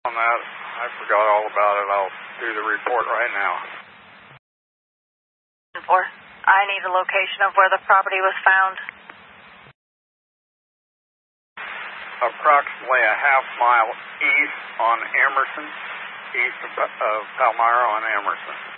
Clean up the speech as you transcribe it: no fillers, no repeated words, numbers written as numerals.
On that, I forgot all about it. I'll do the report right now. I need a location of where the property was found. Approximately a half mile east on Emerson, east of Palmyra on Emerson.